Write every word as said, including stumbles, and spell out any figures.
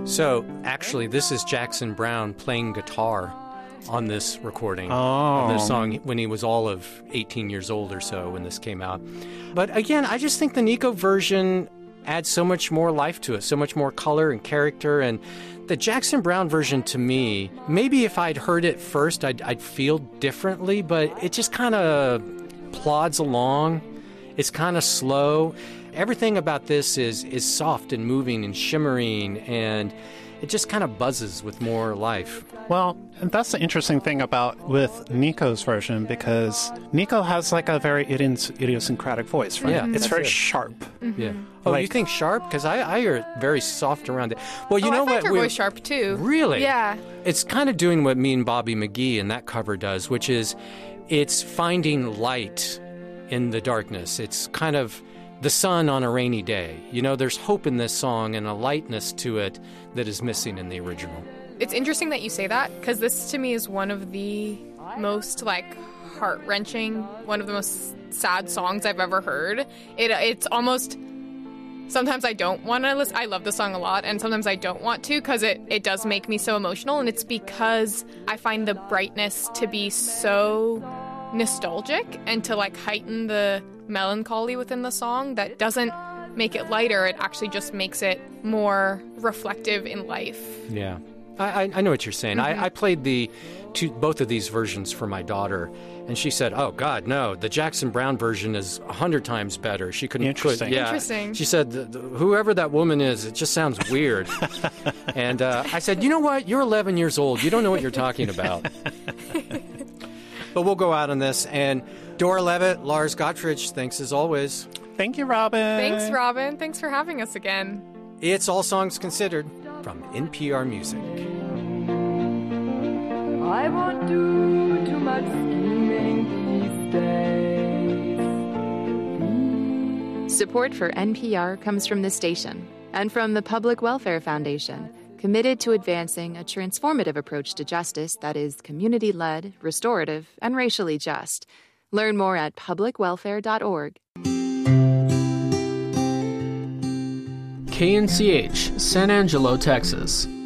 So, actually, this is Jackson Browne playing guitar on this recording oh. of this song when he was all of eighteen years old or so when this came out. But again, I just think the Nico version adds so much more life to it, so much more color and character. And the Jackson Browne version, to me, maybe if I'd heard it first, I'd, I'd feel differently, but it just kind of plods along. It's kind of slow. Everything about this is is soft and moving and shimmering, and it just kind of buzzes with more life. Well, and that's the interesting thing about with Nico's version, because Nico has like a very idios- idiosyncratic voice, right? Yeah, it's very it. sharp. Mm-hmm. Yeah. Oh, like, you think sharp? Because I, I hear it very soft around it. Well, you oh, know I find what? her we, voice sharp too. Really? Yeah. It's kind of doing what me and Bobby McGee in that cover does, which is it's finding light in the darkness. It's kind of the sun on a rainy day. You know, there's hope in this song and a lightness to it that is missing in the original. It's interesting that you say that, because this to me is one of the most like heart-wrenching, one of the most sad songs I've ever heard. It it's almost sometimes I don't want to listen. I love the song a lot, and sometimes I don't want to, because it, it does make me so emotional, and it's because I find the brightness to be so nostalgic and to like heighten the melancholy within the song that doesn't make it lighter. It actually just makes it more reflective in life. Yeah. I, I know what you're saying. Mm-hmm. I, I played the two, both of these versions for my daughter, and she said, "Oh God, no! The Jackson Browne version is a hundred times better." She couldn't. Interesting. Put, yeah. Interesting. She said, the, the, "Whoever that woman is, it just sounds weird." And uh, I said, "You know what? You're eleven years old. You don't know what you're talking about." But we'll go out on this. And Dora Levitt, Lars Gottfried, thanks as always. Thank you, Robin. Thanks, Robin. Thanks for having us again. It's All Songs Considered from N P R Music. I won't do too much scheming these days. Support for N P R comes from this station and from the Public Welfare Foundation, committed to advancing a transformative approach to justice that is community-led, restorative, and racially just. Learn more at public welfare dot org. K N C H, San Angelo, Texas.